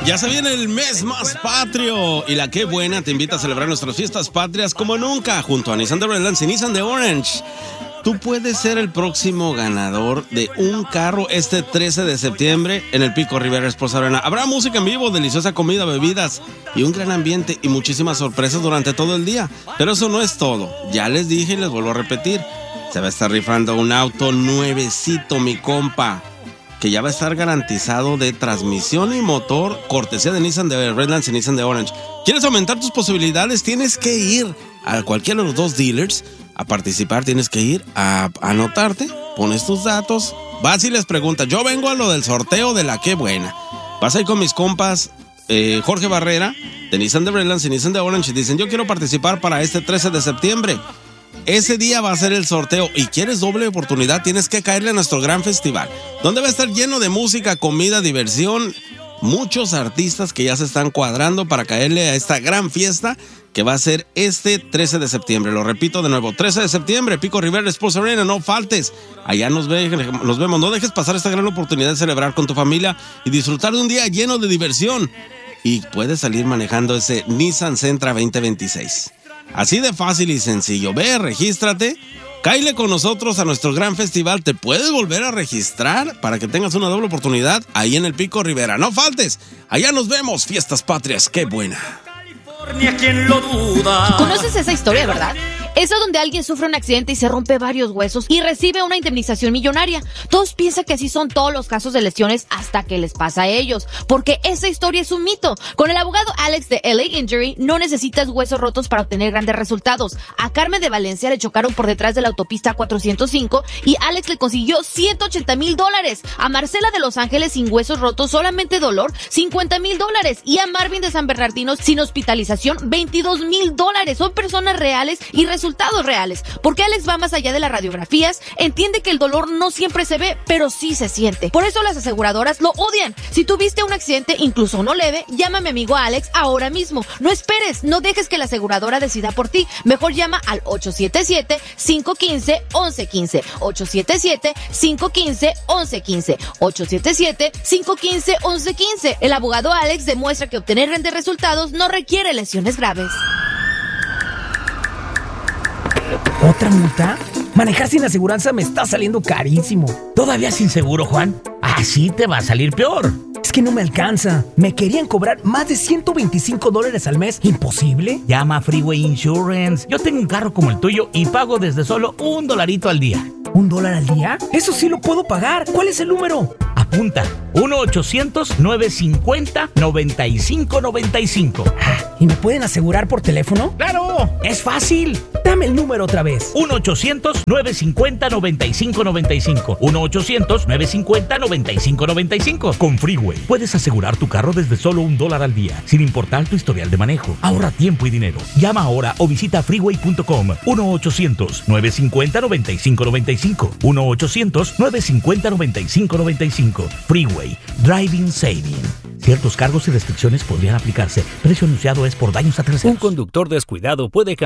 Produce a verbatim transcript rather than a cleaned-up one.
Ya se viene el mes más patrio y la Qué Buena te invita a celebrar nuestras fiestas patrias como nunca junto a Nissan de Redlands y Nissan de Orange. Tú puedes ser el próximo ganador de un carro este trece de septiembre en el Pico Rivera Sports Arena. Habrá música en vivo, deliciosa comida, bebidas y un gran ambiente y muchísimas sorpresas durante todo el día. Pero eso no es todo. Ya les dije y les vuelvo a repetir. Se va a estar rifando un auto nuevecito, mi compa, que ya va a estar garantizado de transmisión y motor, cortesía de Nissan de Redlands y Nissan de Orange. ¿Quieres aumentar tus posibilidades? Tienes que ir a cualquiera de los dos dealers a participar. Tienes que ir a, a anotarte, pones tus datos, vas y les preguntas. Yo vengo a lo del sorteo de la Qué Buena. Vas a ir con mis compas eh, Jorge Barrera de Nissan de Redlands y Nissan de Orange y dicen: yo quiero participar para este trece de septiembre. Ese día va a ser el sorteo y quieres doble oportunidad, tienes que caerle a nuestro gran festival, donde va a estar lleno de música, comida, diversión, muchos artistas que ya se están cuadrando para caerle a esta gran fiesta que va a ser este trece de septiembre. Lo repito de nuevo, trece de septiembre, Pico Rivera Sports Arena, no faltes. Allá nos, ve, nos vemos, no dejes pasar esta gran oportunidad de celebrar con tu familia y disfrutar de un día lleno de diversión. Y puedes salir manejando ese Nissan Sentra veinte veintiséis. Así de fácil y sencillo. Ve, regístrate, cáile con nosotros a nuestro gran festival. Te puedes volver a registrar para que tengas una doble oportunidad ahí en el Pico Rivera. No faltes, allá nos vemos. Fiestas Patrias, Qué Buena. ¿Quién lo duda? ¿Conoces esa historia, verdad? Esa donde alguien sufre un accidente y se rompe varios huesos y recibe una indemnización millonaria. Todos piensan que así son todos los casos de lesiones hasta que les pasa a ellos, porque esa historia es un mito. Con el abogado Alex de L A Injury no necesitas huesos rotos para obtener grandes resultados. A Carmen de Valencia le chocaron por detrás de la autopista cuatrocientos cinco y Alex le consiguió ciento ochenta mil dólares. A Marcela de Los Ángeles sin huesos rotos, solamente dolor, cincuenta mil dólares. Y a Marvin de San Bernardino sin hospitalización, veintidós mil dólares. Son personas reales y resultados resultados reales, porque Alex va más allá de las radiografías, entiende que el dolor no siempre se ve, pero sí se siente. Por eso las aseguradoras lo odian. Si tuviste un accidente, incluso uno leve, llama a mi amigo Alex ahora mismo. No esperes, no dejes que la aseguradora decida por ti. Mejor llama al ocho siete siete, cinco uno cinco, once quince. ocho siete siete, cinco uno cinco, once quince. ocho siete siete, cinco uno cinco, once quince. El abogado Alex demuestra que obtener grandes resultados no requiere lesiones graves. ¿Otra multa? Manejar sin aseguranza me está saliendo carísimo. ¿Todavía sin seguro, Juan? Así te va a salir peor. Es que no me alcanza. Me querían cobrar más de ciento veinticinco dólares al mes. ¿Imposible? Llama a Freeway Insurance. Yo tengo un carro como el tuyo y pago desde solo un dolarito al día. ¿Un dólar al día? Eso sí lo puedo pagar. ¿Cuál es el número? Apunta. uno ochocientos, nueve cincuenta, noventa y cinco noventa y cinco. ¿Y me pueden asegurar por teléfono? ¡Claro! ¡Es fácil! Dame el número otra vez. uno ochocientos, nueve cincuenta, noventa y cinco noventa y cinco. uno ochocientos, nueve cincuenta, noventa y cinco noventa y cinco. Con Freeway puedes asegurar tu carro desde solo un dólar al día, sin importar tu historial de manejo. Ahorra tiempo y dinero. Llama ahora o visita freeway punto com. uno ochocientos, nueve cincuenta, noventa y cinco noventa y cinco. uno ochocientos, nueve cincuenta, noventa y cinco noventa y cinco. Freeway. Driving Saving. Ciertos cargos y restricciones podrían aplicarse. Precio anunciado es por daños a terceros. Un conductor descuidado puede